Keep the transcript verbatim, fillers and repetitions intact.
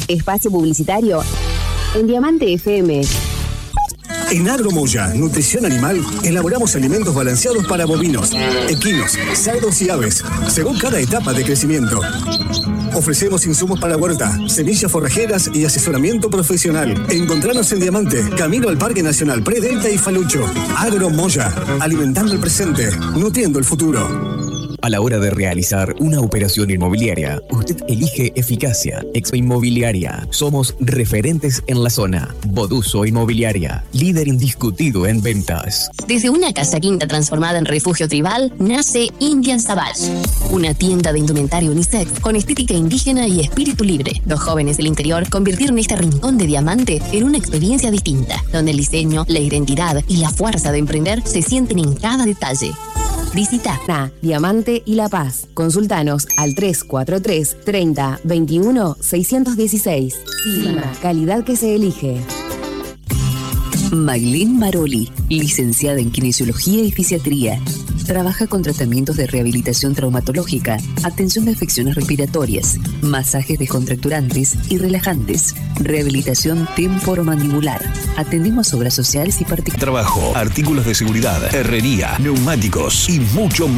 Espacio publicitario en Diamante F M. En Agromoya, Nutrición Animal, elaboramos alimentos balanceados para bovinos, equinos, cerdos y aves, según cada etapa de crecimiento. Ofrecemos insumos para huerta, semillas forrajeras y asesoramiento profesional. Encontranos en Diamante, camino al Parque Nacional Predelta y Falucho. Agromoya, alimentando el presente, nutriendo el futuro. A la hora de realizar una operación inmobiliaria, usted elige eficacia. Expo Inmobiliaria. Somos referentes en la zona. Boduso Inmobiliaria. Líder indiscutido en ventas. Desde una casa quinta transformada en refugio tribal, nace Indian Savage. Una tienda de indumentaria unisex con estética indígena y espíritu libre. Los jóvenes del interior convirtieron este rincón de Diamante en una experiencia distinta, donde el diseño, la identidad y la fuerza de emprender se sienten en cada detalle. Visita Na, Diamante y La Paz. Consultanos al tres cuatro tres, treinta, veintiuno, seiscientos dieciséis. Silma, calidad que se elige. Maylin Maroli, licenciada en Kinesiología y Fisiatría. Trabaja con tratamientos de rehabilitación traumatológica, atención a infecciones respiratorias, masajes descontracturantes y relajantes, rehabilitación temporomandibular. Atendimos obras sociales y particulares. Trabajo, artículos de seguridad, herrería, neumáticos y mucho más.